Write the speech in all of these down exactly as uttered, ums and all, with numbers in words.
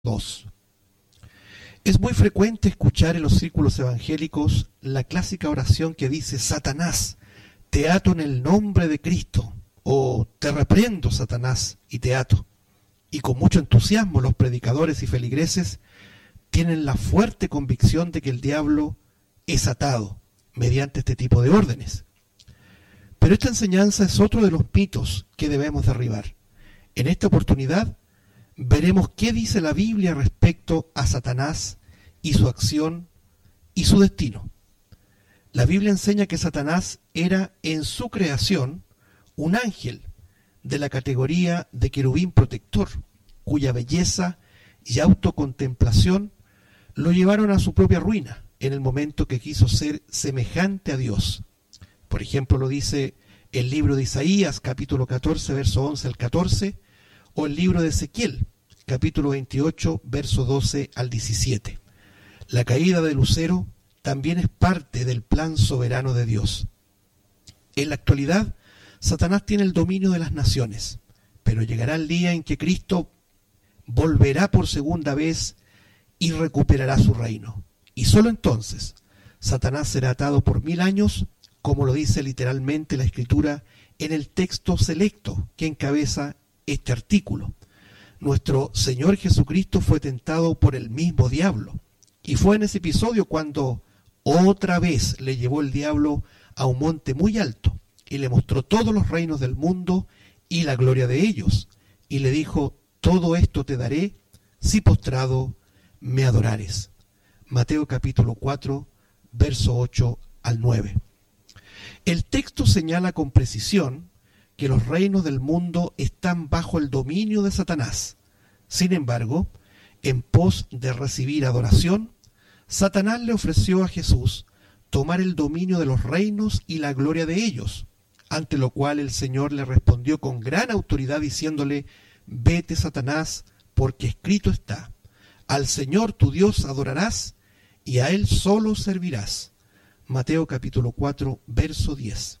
dos. Es muy frecuente escuchar en los círculos evangélicos la clásica oración que dice: Satanás, te ato en el nombre de Cristo, o te reprendo, Satanás, y te ato. Y con mucho entusiasmo los predicadores y feligreses tienen la fuerte convicción de que el diablo es atado mediante este tipo de órdenes. Pero esta enseñanza es otro de los mitos que debemos derribar. En esta oportunidad veremos qué dice la Biblia respecto a Satanás y su acción y su destino. La Biblia enseña que Satanás era en su creación un ángel de la categoría de querubín protector, cuya belleza y autocontemplación lo llevaron a su propia ruina en el momento que quiso ser semejante a Dios. Por ejemplo, lo dice el libro de Isaías, capítulo catorce, verso once al catorce, o el libro de Ezequiel, capítulo veintiocho, verso doce al diecisiete. La caída de Lucero también es parte del plan soberano de Dios. En la actualidad, Satanás tiene el dominio de las naciones, pero llegará el día en que Cristo volverá por segunda vez y recuperará su reino. Y solo entonces Satanás será atado por mil años, como lo dice literalmente la Escritura en el texto selecto que encabeza este artículo. Nuestro Señor Jesucristo fue tentado por el mismo diablo, y fue en ese episodio cuando otra vez le llevó el diablo a un monte muy alto y le mostró todos los reinos del mundo y la gloria de ellos, y le dijo: todo esto te daré si postrado me adorares. Mateo capítulo cuatro, verso ocho al nueve. El texto señala con precisión que los reinos del mundo están bajo el dominio de Satanás. Sin embargo, en pos de recibir adoración, Satanás le ofreció a Jesús tomar el dominio de los reinos y la gloria de ellos, ante lo cual el Señor le respondió con gran autoridad diciéndole: vete, Satanás, porque escrito está: al Señor tu Dios adorarás y a Él solo servirás. Mateo capítulo cuatro, verso diez.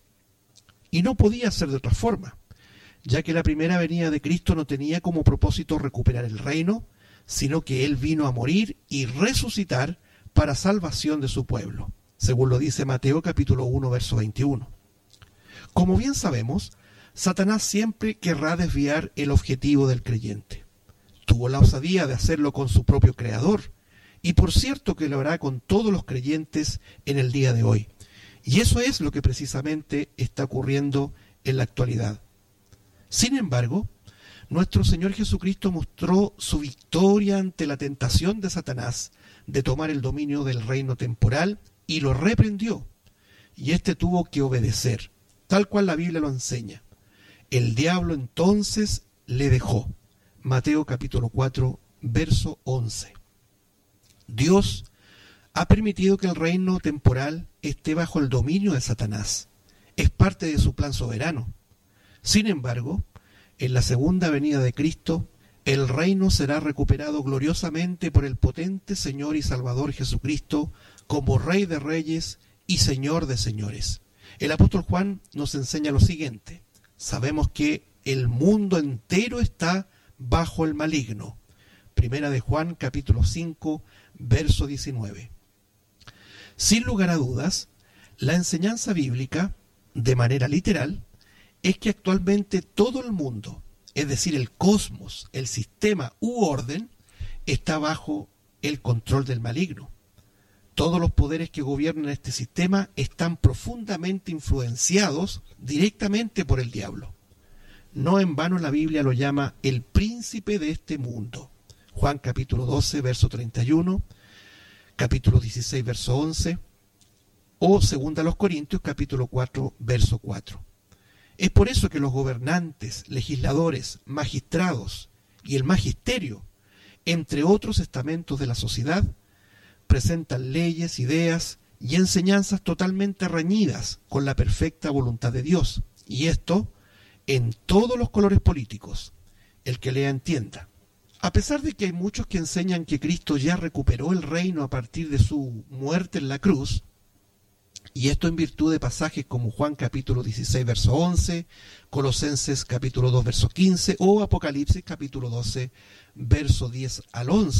Y no podía ser de otra forma, ya que la primera venida de Cristo no tenía como propósito recuperar el reino, sino que Él vino a morir y resucitar para salvación de su pueblo, según lo dice Mateo capítulo uno, verso veintiuno. Como bien sabemos, Satanás siempre querrá desviar el objetivo del creyente. Tuvo la osadía de hacerlo con su propio Creador, y por cierto que lo hará con todos los creyentes en el día de hoy. Y eso es lo que precisamente está ocurriendo en la actualidad. Sin embargo, nuestro Señor Jesucristo mostró su victoria ante la tentación de Satanás de tomar el dominio del reino temporal y lo reprendió. Y éste tuvo que obedecer, tal cual la Biblia lo enseña. El diablo entonces le dejó. Mateo capítulo cuatro, verso once. Dios ha permitido que el reino temporal esté bajo el dominio de Satanás. Es parte de su plan soberano. Sin embargo, en la segunda venida de Cristo, el reino será recuperado gloriosamente por el potente Señor y Salvador Jesucristo como Rey de Reyes y Señor de Señores. El apóstol Juan nos enseña lo siguiente: sabemos que el mundo entero está bajo el maligno. Primera de Juan capítulo cinco, verso diecinueve. Sin lugar a dudas, la enseñanza bíblica, de manera literal, es que actualmente todo el mundo, es decir, el cosmos, el sistema u orden, está bajo el control del maligno. Todos los poderes que gobiernan este sistema están profundamente influenciados directamente por el diablo. No en vano la Biblia lo llama el príncipe de este mundo. Juan capítulo doce, verso treinta y uno, capítulo dieciséis, verso once, o segunda a los Corintios, capítulo cuatro, verso cuatro. Es por eso que los gobernantes, legisladores, magistrados y el magisterio, entre otros estamentos de la sociedad, presentan leyes, ideas y enseñanzas totalmente reñidas con la perfecta voluntad de Dios. Y esto en todos los colores políticos. El que lea entienda. A pesar de que hay muchos que enseñan que Cristo ya recuperó el reino a partir de su muerte en la cruz, Y esto en virtud de pasajes como Juan capítulo dieciséis, verso once, Colosenses capítulo dos, verso quince, o Apocalipsis capítulo doce, verso diez al once.